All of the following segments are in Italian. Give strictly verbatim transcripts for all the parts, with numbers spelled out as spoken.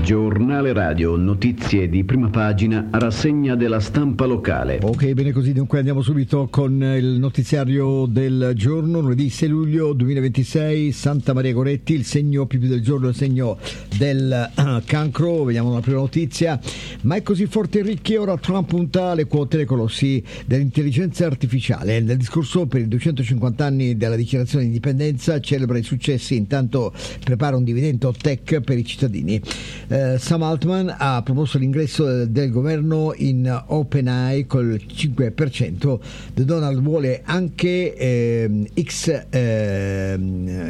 Giornale radio, notizie di prima pagina, rassegna della stampa locale. Ok, bene così, dunque andiamo subito con il notiziario del giorno, lunedì sei luglio duemilaventisei, Santa Maria Goretti, il segno più più del giorno, il segno del uh, cancro. Vediamo la prima notizia. Ma è così forte Ricchi, ora Trump punta le quote dei colossi dell'intelligenza artificiale. Nel discorso per i duecentocinquanta anni della dichiarazione di indipendenza celebra i successi, intanto prepara un dividendo tech per i cittadini. Uh, Sam Altman ha proposto l'ingresso del governo in OpenAI col cinque per cento. The Donald vuole anche eh, X eh,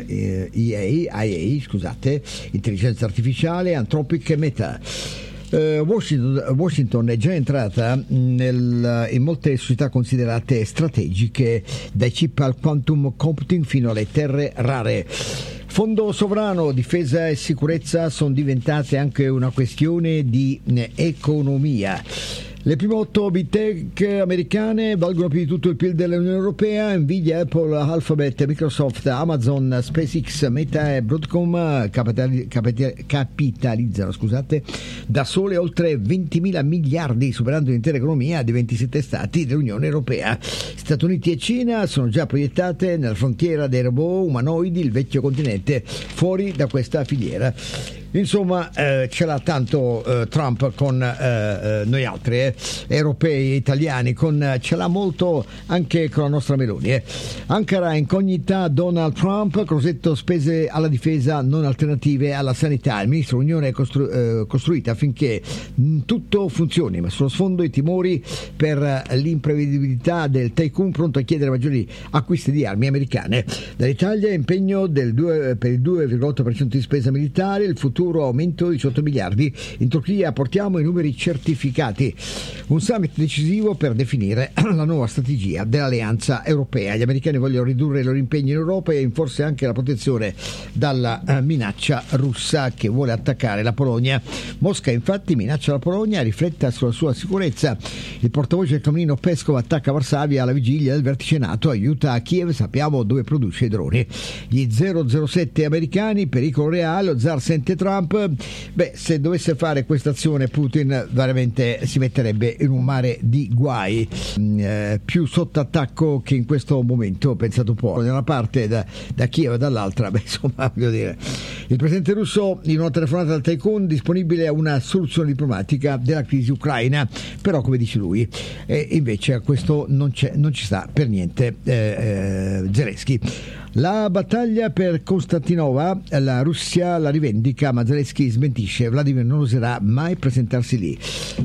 E A, I A, scusate, intelligenza artificiale, Anthropic e Meta. Uh, Washington, Washington è già entrata nel, in molte società considerate strategiche, dai chip al quantum computing fino alle terre rare. Fondo sovrano, difesa e sicurezza sono diventate anche una questione di economia. Le prime otto big tech americane valgono più di tutto il P I L dell'Unione Europea. Nvidia, Apple, Alphabet, Microsoft, Amazon, SpaceX, Meta e Broadcom capitali, capitali, capitalizzano scusate, da sole oltre ventimila miliardi, superando l'intera economia dei ventisette stati dell'Unione Europea. Stati Uniti e Cina sono già proiettate nella frontiera dei robot umanoidi, il vecchio continente fuori da questa filiera. Insomma, eh, ce l'ha tanto eh, Trump con eh, eh, noi altri eh, europei e italiani, con, eh, ce l'ha molto anche con la nostra Meloni. Eh. Ankara, incognita Donald Trump, Crosetto, spese alla difesa non alternative alla sanità. Il ministro dell'Unione è costru- eh, costruita affinché mh, tutto funzioni, ma sullo sfondo i timori per eh, l'imprevedibilità del tycoon pronto a chiedere maggiori acquisti di armi americane. Dall'Italia impegno del due, per il due virgola otto per cento di spesa militare, il futuro aumento di diciotto miliardi. In Turchia portiamo i numeri certificati. Un summit decisivo per definire la nuova strategia dell'Alleanza Europea. Gli americani vogliono ridurre i loro impegni in Europa e forse anche la protezione dalla uh, minaccia russa che vuole attaccare la Polonia. Mosca infatti minaccia la Polonia, rifletta sulla sua sicurezza. Il portavoce del Cremlino Peskov attacca Varsavia alla vigilia del vertice NATO, aiuta a Kiev, sappiamo dove produce i droni. Gli zero zero sette americani, pericolo reale, lo zar sente Trump. Beh, se dovesse fare questa azione Putin veramente si metterebbe in un mare di guai, eh, più sotto attacco che in questo momento, pensate un po', da una parte da, da Kiev e dall'altra. Beh, insomma, voglio dire, il presidente russo in una telefonata al tycoon disponibile a una soluzione diplomatica della crisi ucraina, però come dice lui, eh, invece a questo non, c'è, non ci sta per niente eh, eh, Zelensky. La battaglia per Costantinova, la Russia la rivendica, ma Zelensky smentisce, Vladimir non oserà mai presentarsi lì.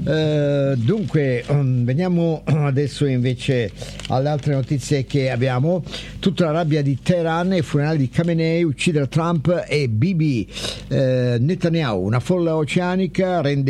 Uh, dunque, um, veniamo adesso invece alle altre notizie che abbiamo. Tutta la rabbia di Teheran e i funerali di Khamenei, uccidere Trump e Bibi uh, Netanyahu. Una folla oceanica rende